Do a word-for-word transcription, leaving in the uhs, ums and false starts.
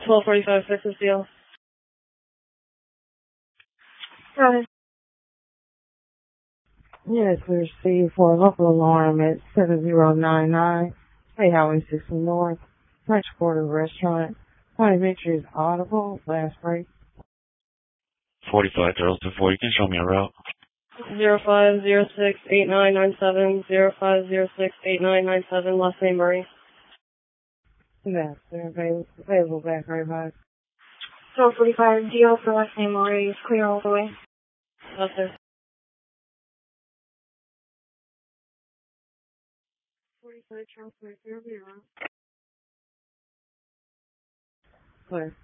twelve forty-five, Texas Deal. Got it. Yes, we received for a local alarm at seven zero nine nine, State Highway sixty North, French Quarter Restaurant. Point of entry is audible, last break. forty-five, Charleston four, you can show me a route. zero five zero six eight nine nine seven, zero five zero six eight nine nine seven, last name Murray. Yes, they're available, available back right by. twelve forty-five, deal for last name Murray is clear all the way. Yes, sir. forty-five, transfer zero zero. Clear.